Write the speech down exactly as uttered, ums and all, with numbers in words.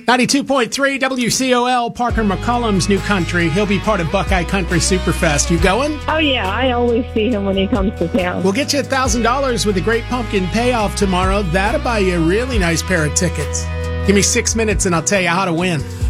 ninety-two point three W C O L, Parker McCollum's New Country. He'll be part of Buckeye Country Superfest. You going? Oh, yeah. I always see him when he comes to town. We'll get you one thousand dollars with the Great Pumpkin Payoff tomorrow. That'll buy you a really nice pair of tickets. Give me six minutes and I'll tell you how to win.